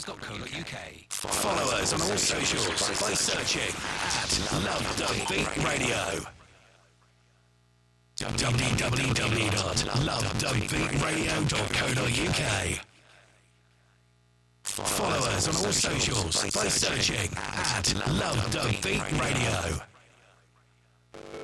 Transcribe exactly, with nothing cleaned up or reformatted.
dot co dot uk. Follow us on all socials by searching at Love Dub Beat Radio. w w w dot love dub beat radio dot co dot uk. Follow us on all socials by searching at Love Dub Beat Radio.